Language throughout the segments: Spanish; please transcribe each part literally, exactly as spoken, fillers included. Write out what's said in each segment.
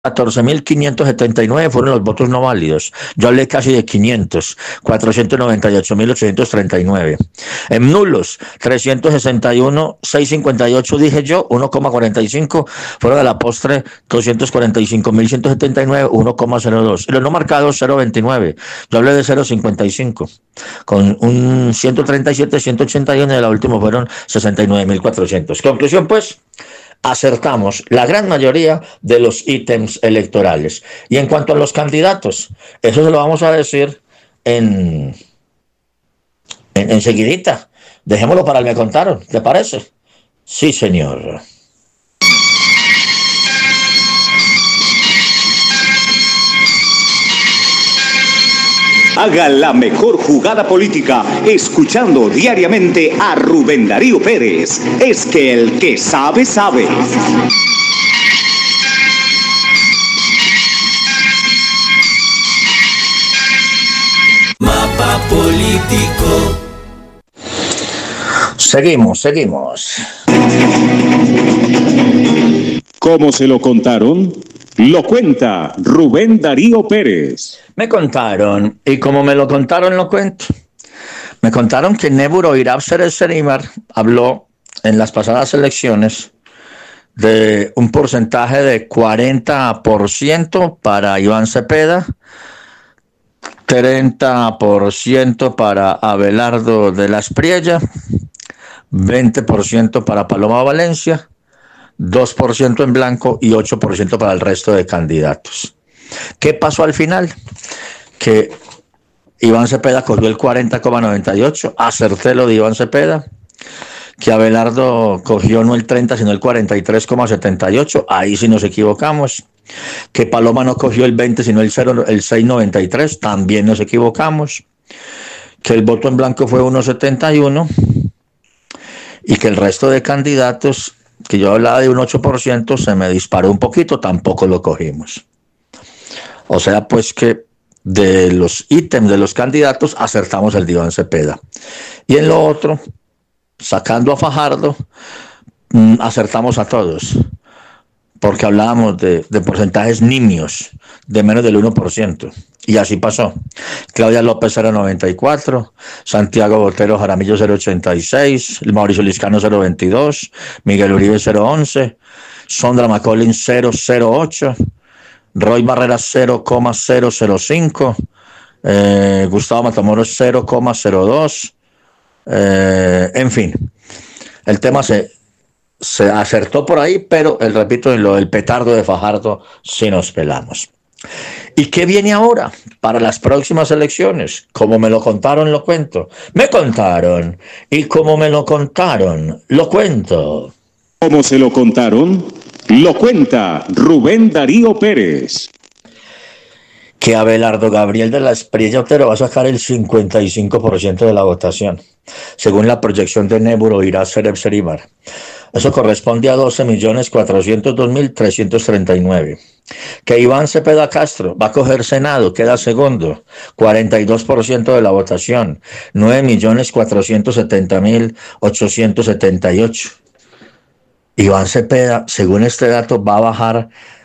catorce mil quinientos setenta y nueve fueron los votos no válidos. Yo hablé casi de quinientos, cuatrocientos noventa y ocho mil ochocientos treinta y nueve. En nulos, trescientos sesenta y uno, seiscientos cincuenta y ocho dije yo, uno coma cuarenta y cinco. Fueron a la postre doscientos cuarenta y cinco mil ciento setenta y nueve, uno coma cero dos. Y los no marcados, cero coma veintinueve. Yo hablé de cero coma cincuenta y cinco. Con un ciento treinta y siete, ciento ochenta y uno, y la última fueron sesenta y nueve mil cuatrocientos. Conclusión, pues, acertamos la gran mayoría de los ítems electorales. Y en cuanto a los candidatos, eso se lo vamos a decir en, en, en seguidita. Dejémoslo para el me contaron, ¿te parece? Sí, señor. Haga la mejor jugada política escuchando diariamente a Rubén Darío Pérez. Es que el que sabe, sabe. Mapa político. Seguimos, seguimos. ¿Cómo se lo contaron? Lo cuenta Rubén Darío Pérez. Me contaron, y como me lo contaron, lo cuento. Me contaron que Nebur Oirab Serimar habló en las pasadas elecciones de un porcentaje de cuarenta por ciento para Iván Cepeda, treinta por ciento para Abelardo de la Espriella, veinte por ciento para Paloma Valencia, dos por ciento en blanco y ocho por ciento para el resto de candidatos. ¿Qué pasó al final? Que Iván Cepeda cogió el cuarenta coma noventa y ocho, acerté lo de Iván Cepeda, que Abelardo cogió no el treinta sino el cuarenta y tres coma setenta y ocho, ahí sí nos equivocamos, que Paloma no cogió el veinte sino el, cero, el seis coma noventa y tres, también nos equivocamos, que el voto en blanco fue uno coma setenta y uno y que el resto de candidatos, que yo hablaba de un ocho por ciento, se me disparó un poquito, tampoco lo cogimos. O sea, pues que de los ítems de los candidatos acertamos el de Iván Cepeda. Y en lo otro, sacando a Fajardo, mmm, acertamos a todos, porque hablábamos de, de porcentajes nimios, de menos del uno por ciento. Y así pasó. Claudia López cero coma noventa y cuatro, Santiago Botero Jaramillo cero coma ochenta y seis, Mauricio Liscano cero coma veintidós, Miguel Uribe cero coma once, Sondra McCollin cero coma cero ocho, Roy Barrera cero coma cero cero cinco, eh, Gustavo Matamoros cero coma cero dos, eh, en fin, el tema se, se acertó por ahí, pero el, repito, en lo del petardo de Fajardo sí nos pelamos. ¿Y qué viene ahora para las próximas elecciones? Como me lo contaron, lo cuento. Me contaron, y como me lo contaron, lo cuento. ¿Cómo se lo contaron? Lo cuenta Rubén Darío Pérez. Que Abelardo Gabriel de la Espriella Otero va a sacar el cincuenta y cinco por ciento de la votación, según la proyección de Nebur Oirab Serimar. Eso corresponde a doce millones cuatrocientos dos mil trescientos treinta y nueve. Que Iván Cepeda Castro va a coger Senado, queda segundo, cuarenta y dos por ciento de la votación, nueve millones cuatrocientos setenta mil ochocientos setenta y ocho. Iván Cepeda, según este dato, va a bajar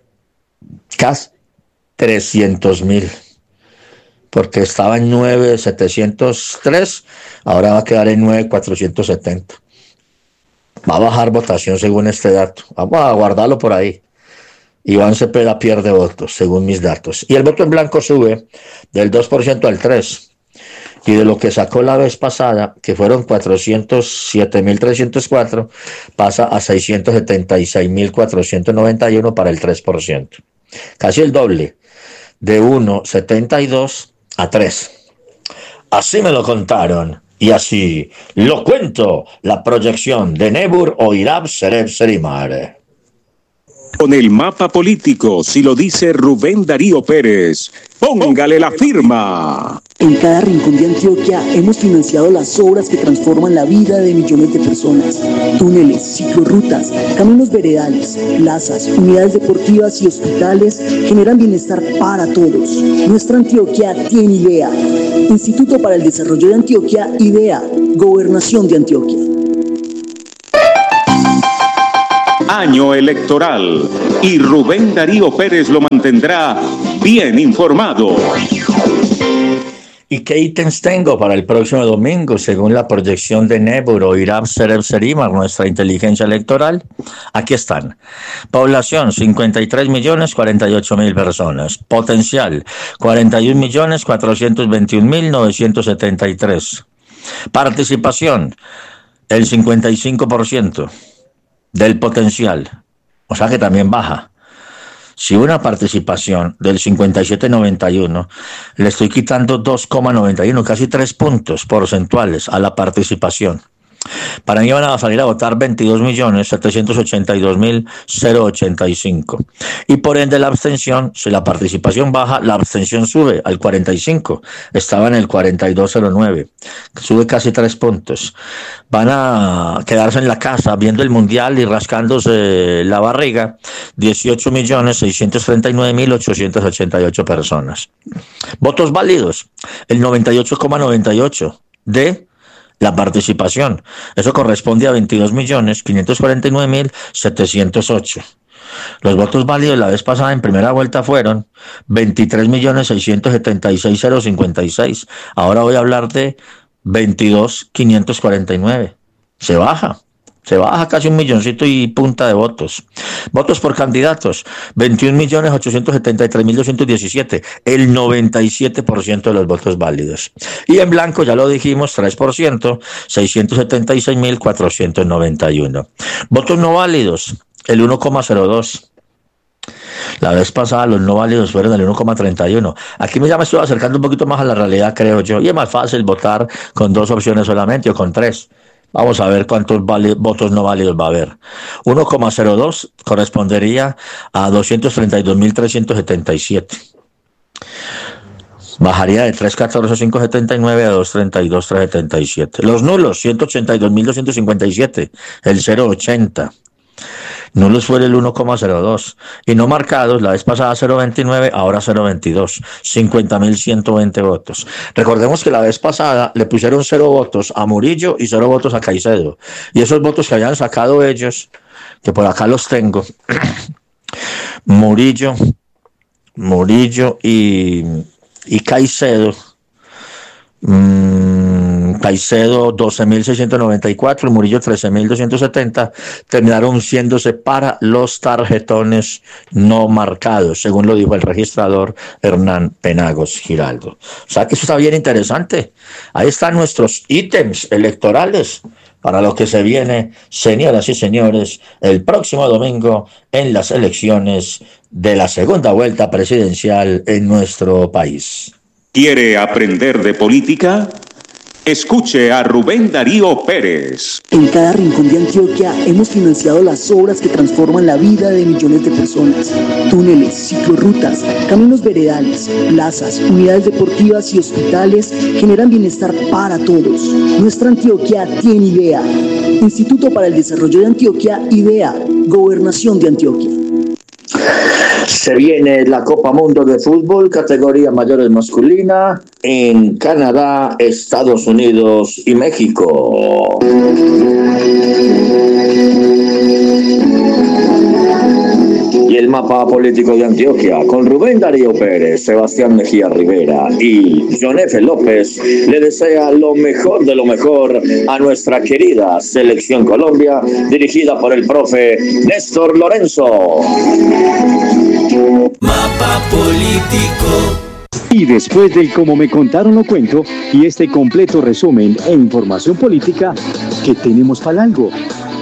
casi trescientos mil, porque estaba en nueve mil setecientos tres, ahora va a quedar en nueve mil cuatrocientos setenta. Va a bajar votación según este dato. Vamos a guardarlo por ahí. Iván Cepeda pierde votos, según mis datos. Y el voto en blanco sube del dos por ciento al tres por ciento. Y de lo que sacó la vez pasada, que fueron cuatrocientos siete mil trescientos cuatro, pasa a seiscientos setenta y seis mil cuatrocientos noventa y uno para el tres por ciento. Casi el doble, de uno coma setenta y dos a tres. Así me lo contaron. Y así lo cuento, la proyección de Nebur Oirab Serimar. Con el mapa político, si lo dice Rubén Darío Pérez, póngale la firma. En cada rincón de Antioquia hemos financiado las obras que transforman la vida de millones de personas. Túneles, ciclorrutas, caminos veredales, plazas, unidades deportivas y hospitales generan bienestar para todos. Nuestra Antioquia tiene idea. Instituto para el Desarrollo de Antioquia, IDEA, Gobernación de Antioquia. año electoral y Rubén Darío Pérez lo mantendrá bien informado. ¿Y qué ítems tengo para el próximo domingo? Según la proyección de Neburo, Irab Sereb Serimar, nuestra inteligencia electoral, aquí están. Población, cincuenta y tres millones cuarenta y ocho mil personas. Potencial, cuarenta y un millones cuatrocientos veintiún mil novecientos setenta y tres. Participación, el cincuenta y cinco por ciento del potencial, o sea que también baja. Si una participación del cincuenta y siete coma noventa y uno, le estoy quitando dos coma noventa y uno, casi tres puntos porcentuales a la participación. Para mí van a salir a votar veintidós millones setecientos ochenta y dos mil ochenta y cinco. Y por ende la abstención, si la participación baja, la abstención sube al cuarenta y cinco. Estaba en el cuarenta y dos coma cero nueve. Sube casi tres puntos. Van a quedarse en la casa viendo el mundial y rascándose la barriga dieciocho millones seiscientos treinta y nueve mil ochocientos ochenta y ocho personas. Votos válidos, el noventa y ocho coma noventa y ocho de la participación. Eso corresponde a veintidós millones quinientos cuarenta y nueve mil setecientos ocho. Los votos válidos la vez pasada en primera vuelta fueron veintitrés millones seiscientos setenta y seis mil cincuenta y seis. Ahora voy a hablar de veintidós mil quinientos cuarenta y nueve. Se baja. Se baja casi un milloncito y punta de votos. Votos por candidatos, veintiún millones ochocientos setenta y tres mil doscientos diecisiete, el noventa y siete por ciento de los votos válidos. Y en blanco, ya lo dijimos, tres por ciento, seiscientos setenta y seis mil cuatrocientos noventa y uno. Votos no válidos, el uno coma cero dos. La vez pasada los no válidos fueron el uno coma treinta y uno. Aquí ya me estoy acercando un poquito más a la realidad, creo yo. Y es más fácil votar con dos opciones solamente o con tres. Vamos a ver cuántos votos no válidos va a haber. uno coma cero dos correspondería a doscientos treinta y dos mil trescientos setenta y siete. Bajaría de trescientos catorce mil quinientos setenta y nueve a doscientos treinta y dos mil trescientos setenta y siete. Los nulos, ciento ochenta y dos mil doscientos cincuenta y siete, el cero coma ochenta. Nulos fue el uno coma cero dos. Y no marcados, la vez pasada cero coma veintinueve, ahora cero coma veintidós. cincuenta mil ciento veinte votos. Recordemos que la vez pasada le pusieron cero votos a Murillo y cero votos a Caicedo. Y esos votos que habían sacado ellos, que por acá los tengo, Murillo, Murillo y, y Caicedo, mmm, Caicedo doce mil seiscientos noventa y cuatro y Murillo trece mil doscientos setenta, terminaron siéndose para los tarjetones no marcados, según lo dijo el registrador Hernán Penagos Giraldo. O sea que eso está bien interesante. Ahí están nuestros ítems electorales para lo que se viene, señoras y señores, el próximo domingo en las elecciones de la segunda vuelta presidencial en nuestro país. ¿Quiere aprender de política? Escuche a Rubén Darío Pérez. En cada rincón de Antioquia hemos financiado las obras que transforman la vida de millones de personas. Túneles, ciclorrutas, caminos veredales, plazas, unidades deportivas y hospitales generan bienestar para todos. Nuestra Antioquia tiene idea. Instituto para el Desarrollo de Antioquia, IDEA, Gobernación de Antioquia. Se viene la Copa Mundo de Fútbol, categoría mayores masculina, en Canadá, Estados Unidos y México. Y el mapa político de Antioquia, con Rubén Darío Pérez, Sebastián Mejía Rivera y John F. López, le desea lo mejor de lo mejor a nuestra querida Selección Colombia, dirigida por el profe Néstor Lorenzo. Mapa político. Y después del Como me contaron lo cuento y este completo resumen e información política, ¿qué tenemos para algo?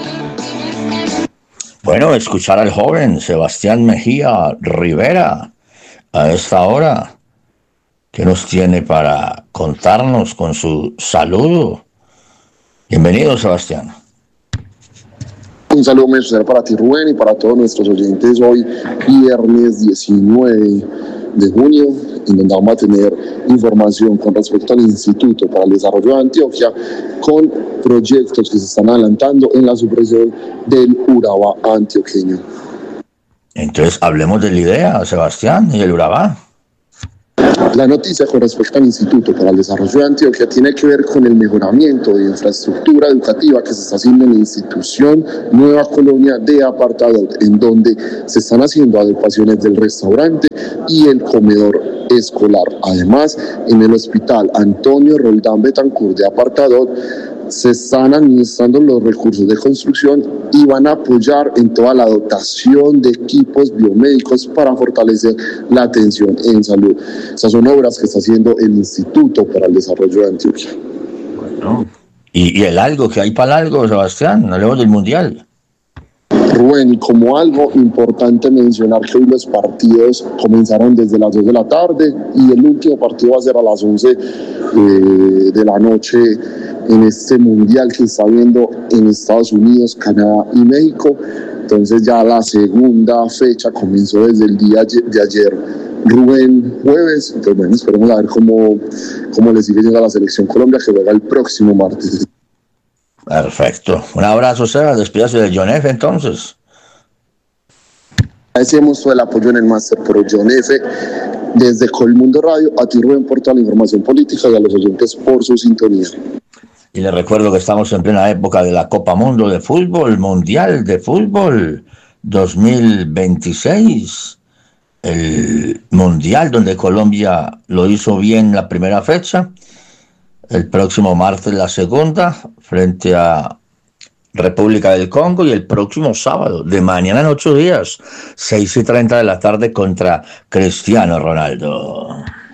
Bueno, escuchar al joven Sebastián Mejía Rivera a esta hora, que nos tiene para contarnos con su saludo. Bienvenido, Sebastián. Un saludo muy especial para ti, Rubén, y para todos nuestros oyentes hoy, viernes diecinueve de junio, en donde vamos a tener información con respecto al Instituto para el Desarrollo de Antioquia, con proyectos que se están adelantando en la subregión del Urabá antioqueño. Entonces, hablemos de la idea, Sebastián, y el Urabá. La noticia con respecto al Instituto para el Desarrollo de Antioquia tiene que ver con el mejoramiento de infraestructura educativa que se está haciendo en la institución Nueva Colonia de Apartadot, en donde se están haciendo adecuaciones del restaurante y el comedor escolar. Además, en el Hospital Antonio Roldán Betancourt de Apartadot se están administrando los recursos de construcción y van a apoyar en toda la dotación de equipos biomédicos para fortalecer la atención en salud. Esas son obras que está haciendo el Instituto para el Desarrollo de Antioquia. Bueno, y, y el algo que hay para el algo, Sebastián, hablemos del Mundial. Rubén, y como algo importante mencionar que hoy los partidos comenzaron desde las dos de la tarde y el último partido va a ser a las once eh, de la noche en este mundial que está viendo en Estados Unidos, Canadá y México. Entonces ya la segunda fecha comenzó desde el día de ayer, Rubén, jueves. Entonces bueno, esperemos a ver cómo, cómo le sigue yendo a la selección Colombia, que juega el próximo martes. Perfecto. Un abrazo, Seba. Despídase de John F. entonces. Agradecemos todo el apoyo en el máster por John F. Desde Colmundo Radio, a ti Rubén por toda la información política y a los oyentes por su sintonía. Y les recuerdo que estamos en plena época de la Copa Mundo de Fútbol, Mundial de Fútbol dos mil veintiséis. El Mundial donde Colombia lo hizo bien la primera fecha. El próximo martes la segunda frente a República del Congo y el próximo sábado, de mañana en ocho días, seis y treinta de la tarde contra Cristiano Ronaldo.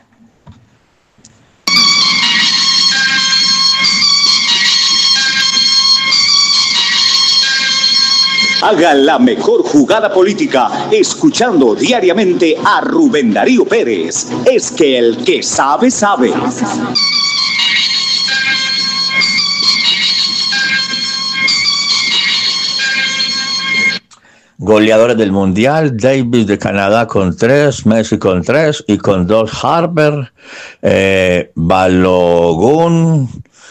Haga la mejor jugada política escuchando diariamente a Rubén Darío Pérez. Es que el que sabe, sabe. Goleadores del Mundial: Davis de Canadá con tres, Messi con tres y con dos Harper, eh, Balogun,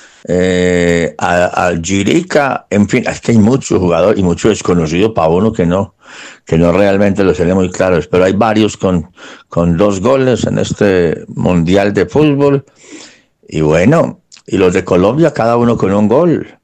eh, Algirica, en fin, es que hay muchos jugadores y mucho desconocido para uno que no, que no realmente lo sería muy claros, pero hay varios con, con dos goles en este Mundial de Fútbol. Y bueno, y los de Colombia, cada uno con un gol.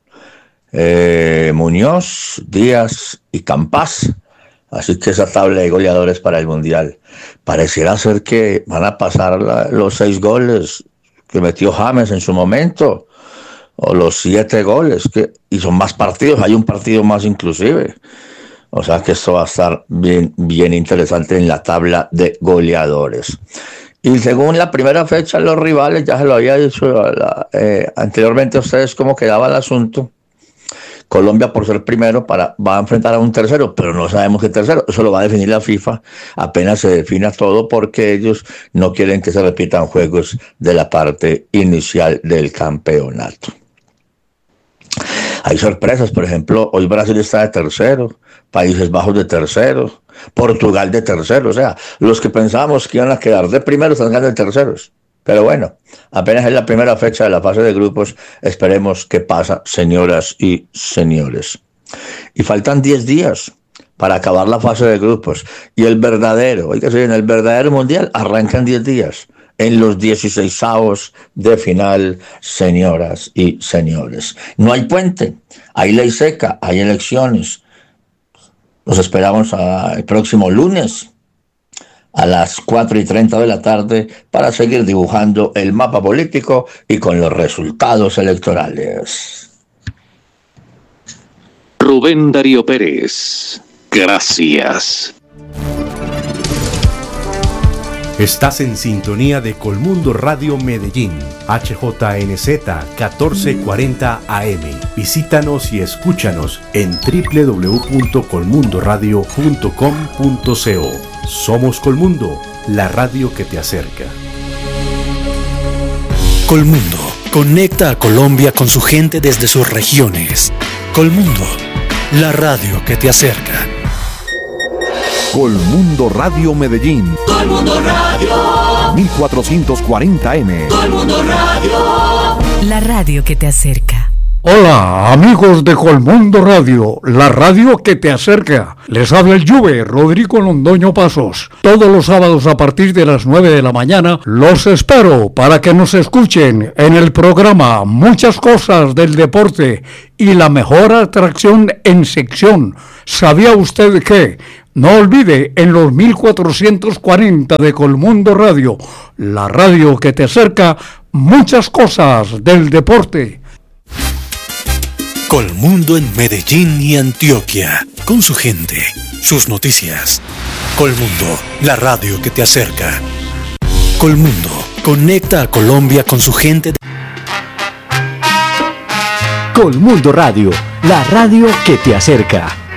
Eh, Muñoz, Díaz y Campas. Así que esa tabla de goleadores para el Mundial pareciera ser que van a pasar la, los seis goles que metió James en su momento, o los siete goles que, y son más partidos, hay un partido más inclusive. O sea que esto va a estar bien, bien interesante en la tabla de goleadores. Y según la primera fecha, los rivales, ya se lo había dicho la, eh, anteriormente a ustedes cómo quedaba el asunto. Colombia, por ser primero, para, va a enfrentar a un tercero, pero no sabemos qué tercero. Eso lo va a definir la FIFA apenas se defina todo, porque ellos no quieren que se repitan juegos de la parte inicial del campeonato. Hay sorpresas, por ejemplo, hoy Brasil está de tercero, Países Bajos de tercero, Portugal de tercero. O sea, los que pensábamos que iban a quedar de primero están quedando de terceros. Pero bueno, apenas es la primera fecha de la fase de grupos, esperemos qué pasa, señoras y señores. Y faltan diez días para acabar la fase de grupos. Y el verdadero, oiga, en el verdadero mundial arrancan diez días. En los dieciseisavos de final, señoras y señores. No hay puente, hay ley seca, hay elecciones. Los esperamos a, el próximo lunes a las cuatro y treinta de la tarde para seguir dibujando el mapa político y con los resultados electorales. Rubén Darío Pérez, gracias. Estás en sintonía de Colmundo Radio Medellín, H J N Z catorce cuarenta A M. Visítanos y escúchanos en doble u doble u doble u punto colmundo radio punto com punto co. Somos Colmundo, la radio que te acerca. Colmundo conecta a Colombia con su gente desde sus regiones. Colmundo, la radio que te acerca. Colmundo Radio Medellín. Colmundo Radio. mil cuatrocientos cuarenta A M. Colmundo Radio. La radio que te acerca. Hola, amigos de Colmundo Radio, la radio que te acerca. Les habla el Juve, Rodrigo Londoño Pasos. Todos los sábados a partir de las nueve de la mañana los espero para que nos escuchen en el programa Muchas Cosas del Deporte y la mejor atracción en sección. ¿Sabía usted qué? No olvide, en los mil cuatrocientos cuarenta de Colmundo Radio, la radio que te acerca, Muchas Cosas del Deporte. Colmundo en Medellín y Antioquia, con su gente, sus noticias. Colmundo, la radio que te acerca. Colmundo, conecta a Colombia con su gente. Colmundo Radio, la radio que te acerca.